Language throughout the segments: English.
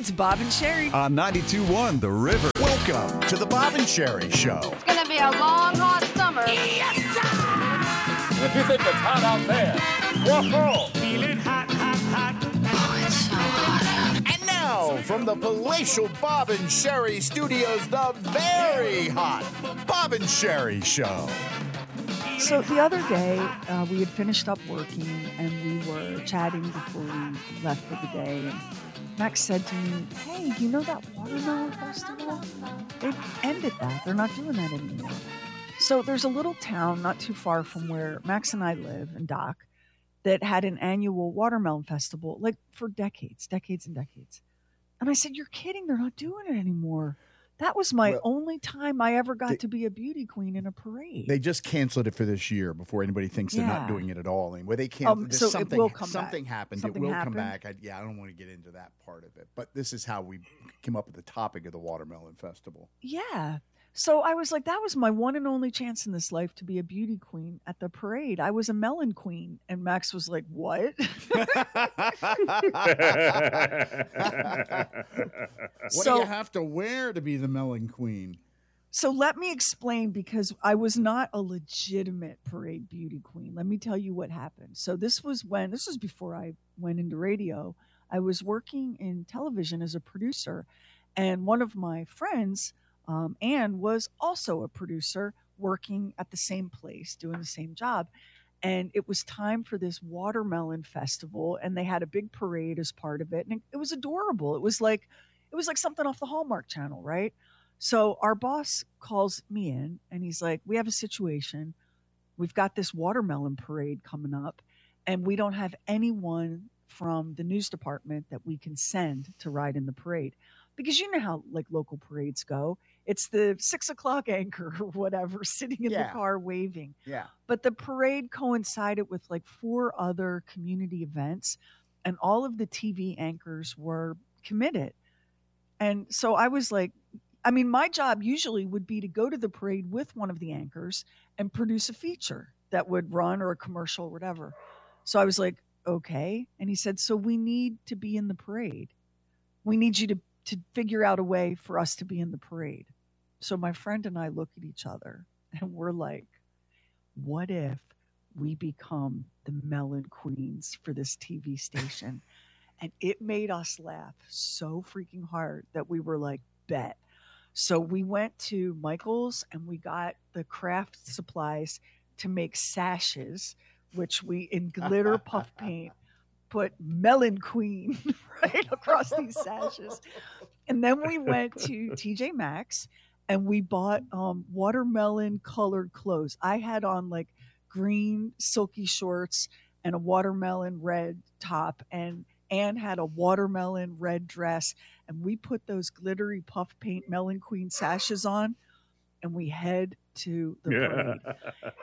it's Bob and Sherry. On 92.1 The River. Welcome to the Bob and Sherry Show. It's going to be a long, hot summer. Yes, sir! If you think it's hot out there, whoa! Feeling hot, hot, hot. Oh, it's so hot out. And now, from the palatial Bob and Sherry Studios, the very hot Bob and Sherry Show. So the other day, we had finished up working and we were chatting before we left for the day. And Max said to me, hey, do you know that Watermelon Festival? They've ended that. They're not doing that anymore. So there's a little town not too far from where Max and I live, in Dock, that had an annual Watermelon Festival, like for decades and decades. And I said, you're kidding. They're not doing it anymore. That was my only time I ever got to be a beauty queen in a parade. They just canceled it for this year before anybody thinks they're not doing it at all. Anyway, they can't. So it will come something back. happened. Something it will happened. come back. I don't want to get into that part of it. But this is how we came up with the topic of the Watermelon Festival. Yeah. So I was like, that was my one and only chance in this life to be a beauty queen at the parade. I was a melon queen. And Max was like, what? What do you have to wear to be the melon queen? So let me explain, because I was not a legitimate parade beauty queen. Let me tell you what happened. So this was before I went into radio. I was working in television as a producer, and one of my friends, Anne, was also a producer working at the same place, doing the same job. And it was time for this Watermelon Festival, and they had a big parade as part of it. And it was adorable. It was like something off the Hallmark Channel, right? So our boss calls me in and he's like, we have a situation. We've got this watermelon parade coming up, and we don't have anyone from the news department that we can send to ride in the parade. Because you know how like local parades go. It's the 6 o'clock anchor or whatever sitting in the car waving. Yeah. But the parade coincided with like 4 other community events, and all of the TV anchors were committed. And so I was like, my job usually would be to go to the parade with one of the anchors and produce a feature that would run, or a commercial or whatever. So I was like, okay. And he said, so we need to be in the parade. We need you to figure out a way for us to be in the parade. So my friend and I look at each other and we're like, what if we become the melon queens for this TV station? And it made us laugh so freaking hard that we were like, bet. So we went to Michael's and we got the craft supplies to make sashes, which we, in glitter puff paint, put Melon Queen right across these sashes. And then we went to TJ Maxx and we bought watermelon colored clothes. I had on like green silky shorts and a watermelon red top, and Anne had a watermelon red dress, and we put those glittery puff paint Melon Queen sashes on, and we head to the parade.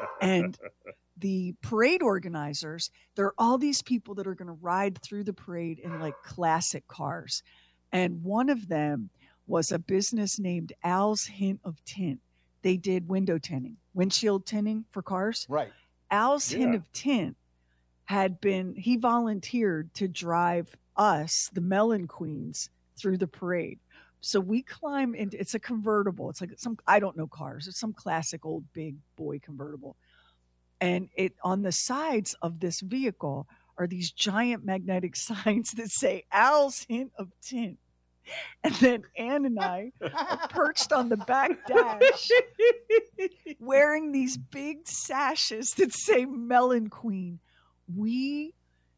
And the parade organizers, there are all these people that are going to ride through the parade in like classic cars. And one of them was a business named Al's Hint of Tint. They did window tinting, windshield tinting for cars. Right. Al's Hint of Tint he volunteered to drive us, the Melon Queens, through the parade. So we climb into, it's a convertible. It's like I don't know cars. It's some classic old big boy convertible. And on the sides of this vehicle are these giant magnetic signs that say Al's Hint of Tint. And then Anne and I are perched on the back dash wearing these big sashes that say Melon Queen. We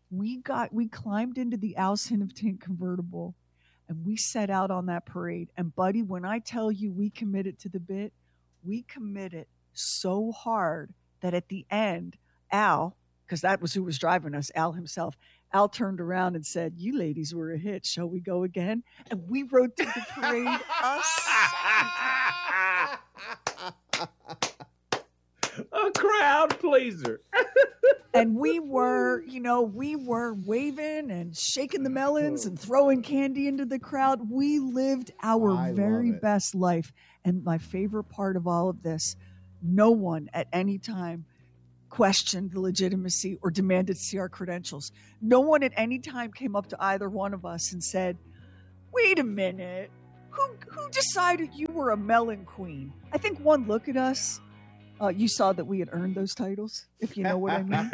climbed into the Al's Hint of Tint convertible and we set out on that parade. And buddy, when I tell you we committed to the bit, we committed so hard that at the end, Al, because that was who was driving us, Al himself, Al turned around and said, you ladies were a hit. Shall we go again? And we rode through the parade. A crowd pleaser. And we were waving and shaking the melons and throwing candy into the crowd. We lived our very best life. And my favorite part of all of this, no one at any time questioned the legitimacy or demanded to see our credentials. No one at any time came up to either one of us and said, Wait a minute. Who decided you were a melon queen? I think one look at us, you saw that we had earned those titles, if you know what I mean.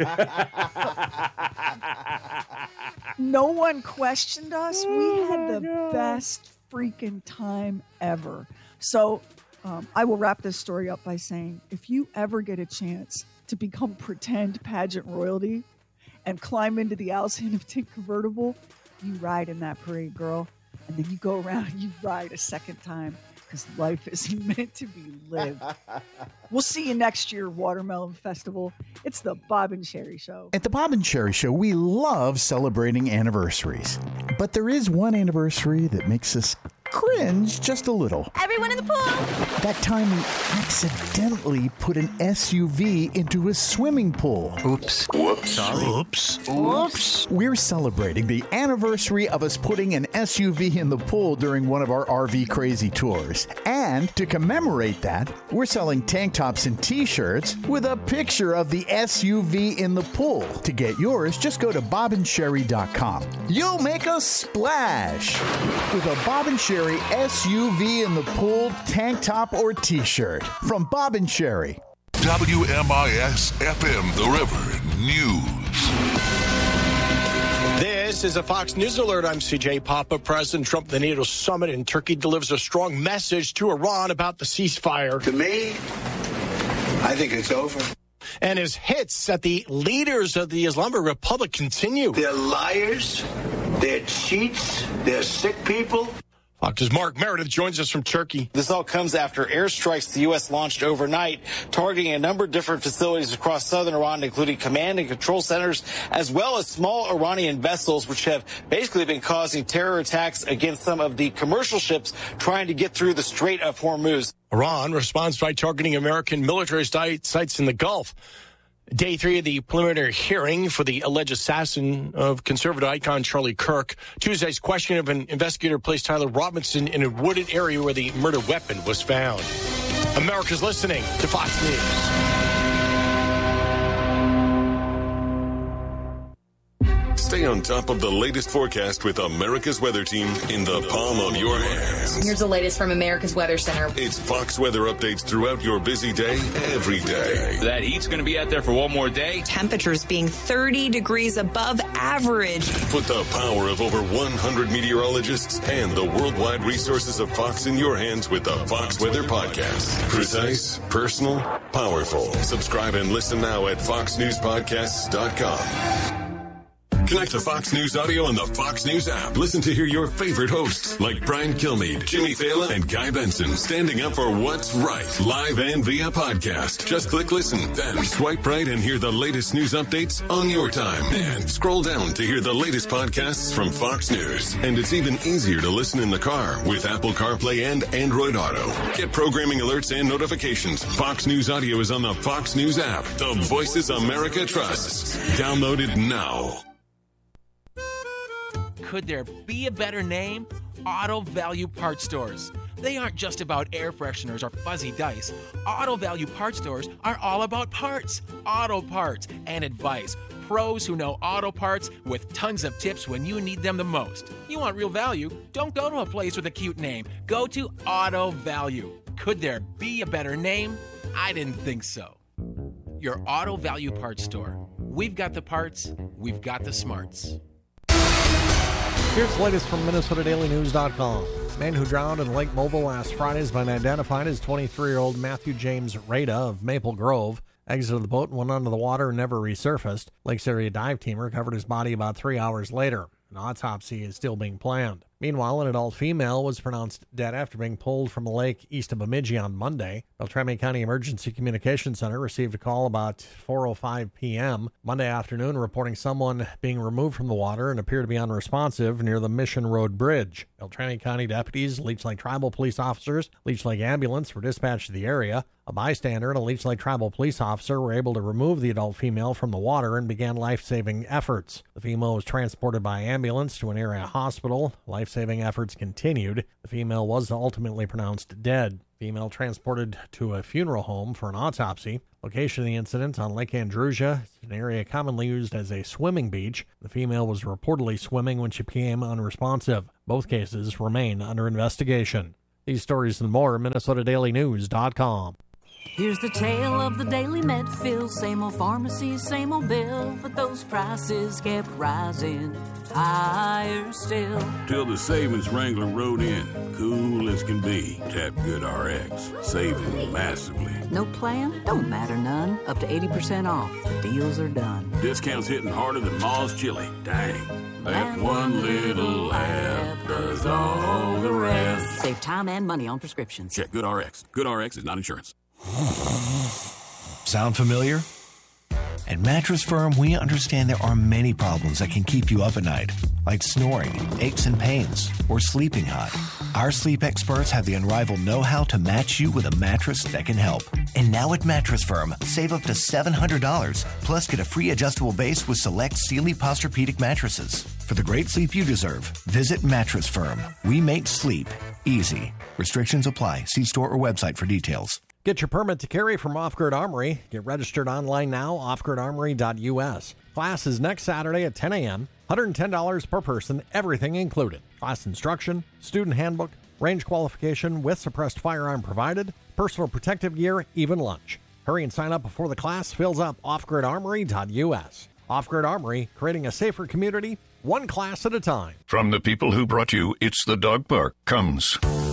No one questioned us. We had the best freaking time ever. So I will wrap this story up by saying, if you ever get a chance to become pretend pageant royalty and climb into the Alice Tink convertible, you ride in that parade, girl. And then you go around and you ride a second time, because life is meant to be lived. We'll see you next year, Watermelon Festival. It's the Bob and Sherry Show. At the Bob and Sherry Show, we love celebrating anniversaries. But there is one anniversary that makes us cringe just a little. Everyone in the pool! That time we accidentally put an SUV into a swimming pool. Oops. Whoops. Sorry. Oops. Oops. We're celebrating the anniversary of us putting an SUV in the pool during one of our RV Crazy tours. And to commemorate that, we're selling tank tops and t-shirts with a picture of the SUV in the pool. To get yours, just go to bobandsherry.com. You'll make a splash with a Bob and Sherry SUV in the pool tank top or t-shirt from Bob and Sherry. WMIS FM, The River News. This is a Fox News Alert. I'm CJ Papa. President Trump at the NATO summit in Turkey delivers a strong message to Iran about the ceasefire. To me, I think it's over. And his hits at the leaders of the Islamic Republic continue. They're liars. They're cheats. They're sick people. Fox's Mark Meredith joins us from Turkey. This all comes after airstrikes the U.S. launched overnight, targeting a number of different facilities across southern Iran, including command and control centers, as well as small Iranian vessels, which have basically been causing terror attacks against some of the commercial ships trying to get through the Strait of Hormuz. Iran responds by targeting American military sites in the Gulf. Day 3 of the preliminary hearing for the alleged assassin of conservative icon Charlie Kirk. Tuesday's questioning of an investigator placed Tyler Robinson in a wooded area where the murder weapon was found. America's listening to Fox News. Stay on top of the latest forecast with America's Weather Team in the palm of your hands. Here's the latest from America's Weather Center. It's Fox weather updates throughout your busy day, every day. That heat's going to be out there for one more day. Temperatures being 30 degrees above average. Put the power of over 100 meteorologists and the worldwide resources of Fox in your hands with the Fox Weather Podcast. Precise, personal, powerful. Subscribe and listen now at foxnewspodcasts.com. Connect to Fox News Audio on the Fox News app. Listen to hear your favorite hosts like Brian Kilmeade, Jimmy Fallon, and Guy Benson standing up for what's right, live and via podcast. Just click listen, then swipe right and hear the latest news updates on your time. And scroll down to hear the latest podcasts from Fox News. And it's even easier to listen in the car with Apple CarPlay and Android Auto. Get programming alerts and notifications. Fox News Audio is on the Fox News app. The voices America trusts. Download it now. Could there be a better name? Auto Value Parts Stores. They aren't just about air fresheners or fuzzy dice. Auto Value Parts Stores are all about parts, auto parts, and advice. Pros who know auto parts with tons of tips when you need them the most. You want real value? Don't go to a place with a cute name. Go to Auto Value. Could there be a better name? I didn't think so. Your Auto Value Parts Store. We've got the parts, we've got the smarts. Here's the latest from MinnesotaDailyNews.com. Man who drowned in Lake Mobile last Friday has been identified as 23-year-old Matthew James Rada of Maple Grove. Exited the boat and went under the water and never resurfaced. Lakes Area dive team recovered his body about 3 hours later. An autopsy is still being planned. Meanwhile, an adult female was pronounced dead after being pulled from a lake east of Bemidji on Monday. Beltrami County Emergency Communications Center received a call about 4:05 p.m. Monday afternoon reporting someone being removed from the water and appeared to be unresponsive near the Mission Road Bridge. Beltrami County deputies, Leech Lake Tribal police officers, Leech Lake Ambulance were dispatched to the area. A bystander and a Leech Lake Tribal police officer were able to remove the adult female from the water and began life-saving efforts. The female was transported by ambulance to an area hospital. Life life-saving efforts continued. The female was ultimately pronounced dead. Female transported to a funeral home for an autopsy. Location of the incident on Lake Andrusia, an area commonly used as a swimming beach. The female was reportedly swimming when she became unresponsive. Both cases remain under investigation. These stories and more at MinnesotaDailyNews.com. Here's the tale of the Daily Medfield. Same old pharmacy, same old bill, but those prices kept rising higher still. Till the savings Wrangler rode in, cool as can be. Tap Good RX, saving massively. No plan? Don't matter none. Up to 80% off. The deals are done. Discounts hitting harder than Ma's chili. Dang. That one little app does all the rest. Save time and money on prescriptions. Check Good RX. Good RX is not insurance. Sound familiar? At Mattress Firm, we understand there are many problems that can keep you up at night, like snoring, aches and pains, or sleeping hot. Our sleep experts have the unrivaled know-how to match you with a mattress that can help. And now at Mattress Firm, save up to $700, plus get a free adjustable base with select Sealy Posturepedic mattresses. For the great sleep you deserve, visit Mattress Firm. We make sleep easy. Restrictions apply. See store or website for details. Get your permit to carry from Off Grid Armory. Get registered online now, offgridarmory.us. Class is next Saturday at 10 a.m., $110 per person, everything included. Class instruction, student handbook, range qualification with suppressed firearm provided, personal protective gear, even lunch. Hurry and sign up before the class fills up, offgridarmory.us. Off Grid Armory, creating a safer community, one class at a time. From the people who brought you It's the Dog Park comes